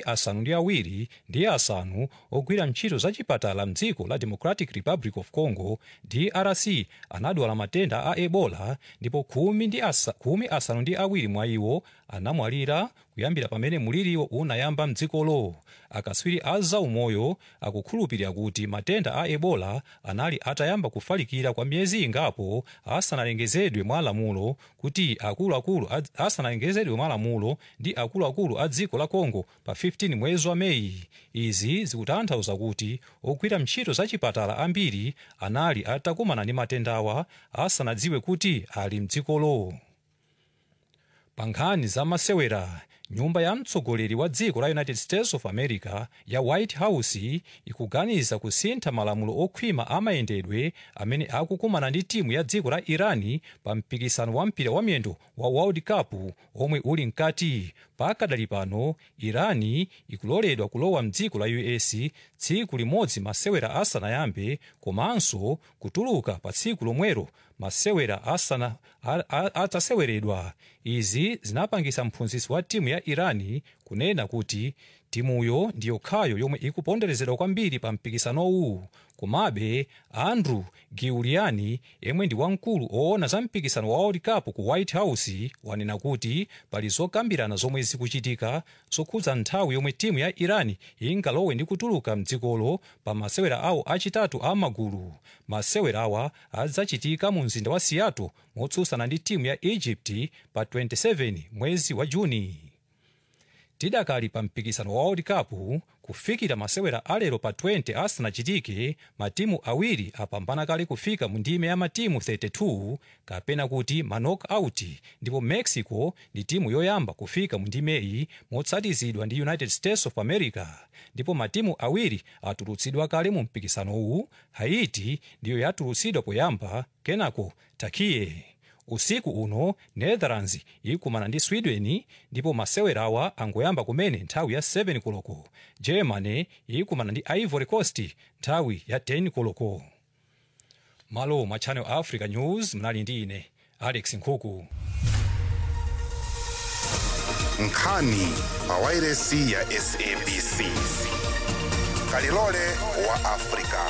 asanu ndi awiri ndi asanu ogwira ntchito zachipatala mdziko la Democratic Republic of Congo DRC anadwala matenda a ebola ndipo khumi asanu ndi awiri mwa iwo anamwalira kuyambira pamene muliriwo unayamba mdzikolo. Akatswiri a zaumoyo akukhulupirira kuti matenda a ebola anali atayamba kufalikira kwa miyezi ingapo asanalengezedwe mwa lamulo ndi akuluakulu a dziko la Congo pa 15 mwezi wa Meyi. Izi zikutanthauza kuti ogwira ntchito zachipatala ambiri anali atakumana ndi matendawa asanadziwe kuti ali mdzikolo. Pa nkhani za masewera, nyumba ya mtsogoleri wa dziko la United States of America ya White House ikuganiza kusintha malamulo okhwima amayendedwe amene akukumana ndi timu ya dziko la Irani pa mpikisano wa mpira wa miyendo wa World Cup omwe uli mkati. Pakadali pano Irani ikuloledwa kulowa mdziko la US tsiku limodzi masewera asanayambe, komanso kutuluka pa tsiku lomwero masewera ataseweredwa. Izi zinapangisa mphunzitsi wa timu ya Irani kunena kuti timuyo ndiyokhayo yomwe ikuponderezedwa kwambiri pa mpikisanowu. Komabe Andrew Giuliani yemwe ndi wamkulu oona za mpikisano wa World Cup ku White House wanena kuti pali zokambirana zomwe zikuchitika zokhudza nthawi yomwe timu ya Irani ingalowe ndi kutuluka mdzikolo pa masewera awo achitatu a magulu. Masewera awa adzachitika mu mzinda wa Seattle motsutsana ndi timu ya Egypt pa 27 mwezi wa Juni. Tidakali pa mpikisano wa World Cup kufikira masewera alero pa 20 asanachitike, matimu awiri apambana kale kufika mu ndime ya matimu 32 kapena kuti knock-out, ndipo Mexico ndi timu yoyamba kufika mu ndimeyi motsatizidwa ndi United States of America. Ndipo matimu awiri atulutsidwa kale mu mpikisanowu. Haiti ndiyo yatulutsidwa poyamba, kenako Turkey. Usiku uno Netherlands ikumana ndi Sweden, ndipo masewerawa angoyamba kumene nthawi ya 7 koloko. Germany ikumana ndi Ivory Coast nthawi ya 10 koloko. Malo mwa Channel Africa News, mnali ndi ine Alex Nkhuku. Nkhani pa wailesi ya SABC. Kalilole wa Afrika.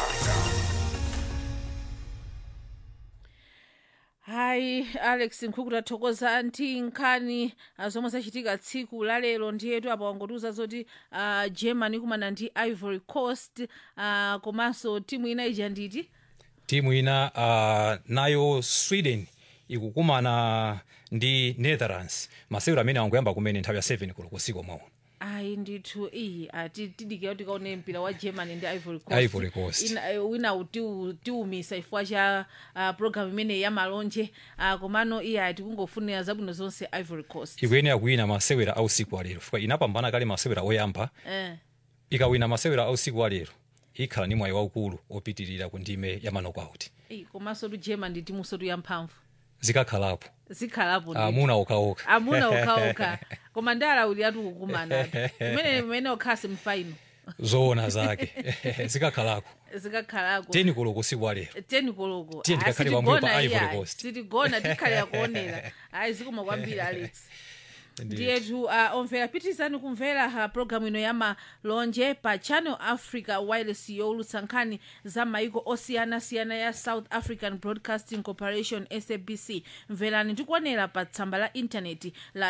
Hai Alex Nkhuku, tathokoza anti nkhani zomwe zachitika tsiku la lero. Ndiyetu apa wangotiuza zoti Germany ikumana ndi Ivory Coast, komanso timu ina ija nditi? Timu ina nayo Sweden ikukumana ndi Netherlands. Masewera amene angoyamba kumene nthawi ya 7 koloko usiku omwe. Ayi ndithu tidikira kuti kaone mpira wa Germany ndi Ivory Coast. Wina utiumisa ifwa cha program imene ya malonje, komano tikungofunira zabwino zonse Ivory Coast. Ikuyenera kuwina masewera au siku alero fuka inapambana kale masewera oyamba. Ikawina masewera au siku alero ikhala ni mwayi waukulu opitirira ku ndime ya knock-out. Komanso tu Germany ndi timu sotu ya mphamvu. Zikhalapo amuna okaoka koma ndala uli atu kukumana imene okhasi mfaino zoona zake zikakhalako 10 koloko usiku alero 10 koloko tikakhale pamwe pa Ivory Coast sitigona tikhale yakuonera zikoma kwambiri Alex. Ndiyetu omvera pitizani kumvera programu ino ya malonje pa Channel Africa Wireless yolutsa nkhani za maiko osiyanasiyana ya South African Broadcasting Corporation SABC. Mverani ndikuonera pa tsamba la intaneti la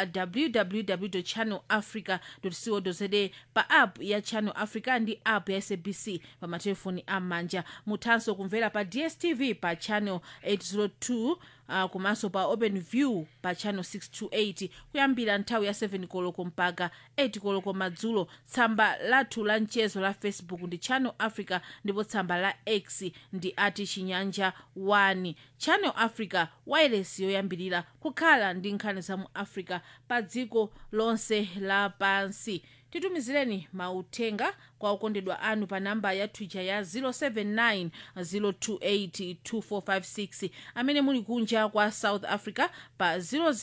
www.channelafrica.co.za, pa app ya Channel Africa ndi app ya SABC pa matelefoni amanja. Muthanso kumvera pa DSTV pa Channel 802, komanso pa Open View pa Channel 628 kuyambira nthawi ya 7 koloko mpaka 8 koloko madzulo. Tsamba lathu la mchezo la Facebook ndi Channel Africa, ndipo tsamba la X ndi @chinyanja 1. Channel Africa wireless yoyambirira kukhala ndi nkhani za mu Africa pa dziko lonse la pansi. Titumizireni mauthenga kwa okondedwa anu pa namba ya Twitter ya 079 amene muli kunja kwa South Africa pa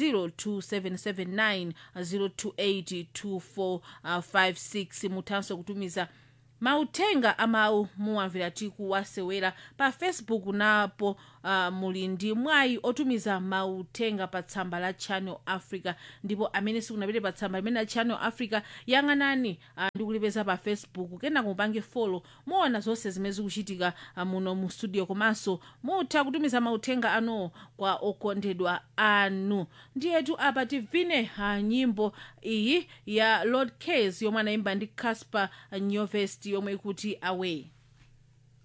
0027790282456. Muthanso kutumiza mauthenga amawu muwamvera tiku wasewera pa Facebook, napo muli ndi mwayi otumiza mauthenga pa tsamba la Channel Africa, ndipo amene simunapite pa tsamba limene la Channel Africa yang'anani ndi kulipeza pa Facebook, kenako mupange follow muona zonse zimene zikuchitika muno mu studio, komanso mutha kutumiza mauthenga anu kwa okondedwa anu. Ndiyetu apa tivine nyimbo iyi ya Lord Case yomwe anayimba ndi Casper Nyovest yomwe ikuti Away.